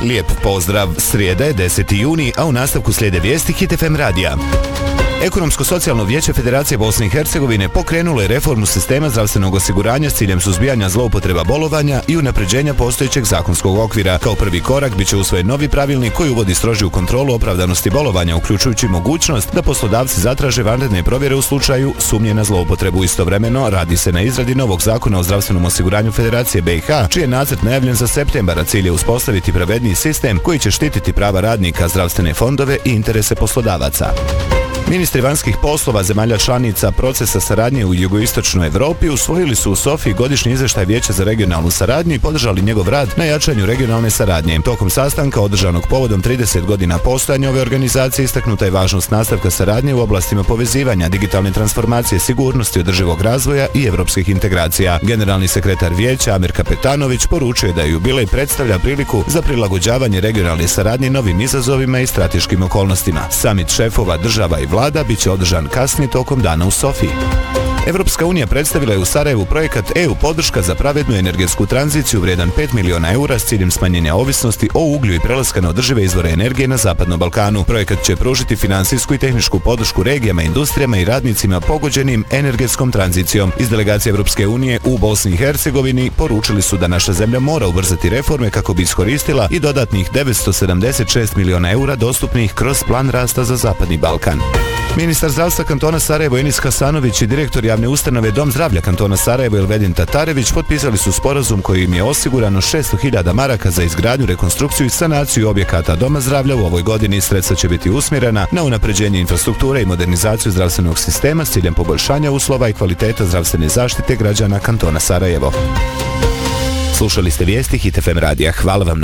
lijep pozdrav. Srijeda je 10. juni, a u nastavku slijede vijesti Hit FM radija. Ekonomsko-socijalno vijeće Federacije Bosne i Hercegovine pokrenulo je reformu sistema zdravstvenog osiguranja s ciljem suzbijanja zloupotreba bolovanja i unapređenja postojećeg zakonskog okvira. Kao prvi korak biće usvojen novi pravilnik koji uvodi strožiju kontrolu opravdanosti bolovanja, uključujući mogućnost da poslodavci zatraže vanredne provjere u slučaju sumnje na zloupotrebu. Istovremeno radi se na izradi novog zakona o zdravstvenom osiguranju Federacije BiH, čiji je nacrt najavljen za septembar, a cilj je uspostaviti pravedniji sistem koji će štititi prava radnika, zdravstvene fondove i interese poslodavaca. Ministri vanjskih poslova zemalja članica procesa saradnje u jugoistočnoj Evropi usvojili su u Sofiji godišnji izvještaj Vijeća za regionalnu saradnju i podržali njegov rad na jačanju regionalne saradnje. Tokom sastanka održanog povodom 30 godina postojanja ove organizacije istaknuta je važnost nastavka saradnje u oblastima povezivanja, digitalne transformacije, sigurnosti, održivog razvoja i evropskih integracija. Generalni sekretar Vijeća Amir Kapetanović poručuje da jubilej predstavlja priliku za prilagođavanje regionalne saradnje novim izazovima i strateškim okolnostima. Samit šefova država i vlada biće održan kasnije tokom dana u Sofiji. Evropska unija predstavila je u Sarajevu projekat EU podrška za pravednu energetsku tranziciju vrijedan 5 miliona eura s ciljem smanjenja ovisnosti o uglju i prelaska na održive izvore energije na Zapadnom Balkanu. Projekat će pružiti finansijsku i tehničku podršku regijama, industrijama i radnicima pogođenim energetskom tranzicijom. Iz delegacije Evropske unije u Bosni i Hercegovini poručili su da naša zemlja mora ubrzati reforme kako bi iskoristila i dodatnih 976 miliona eura dostupnih kroz plan rasta za Zapadni Balkan. Ministar zdravstva kantona Sarajevo Enis Hasanović i direktor javne ustanove Dom zdravlja kantona Sarajevo Elvedin Tatarević potpisali su sporazum kojim je osigurano 600.000 maraka za izgradnju, rekonstrukciju i sanaciju objekata Doma zdravlja u ovoj godini. Sredstva će biti usmjerena na unapređenje infrastrukture i modernizaciju zdravstvenog sistema s ciljem poboljšanja uslova i kvaliteta zdravstvene zaštite građana kantona Sarajevo. Slušali ste vijesti Hit FM radija. Hvala vam.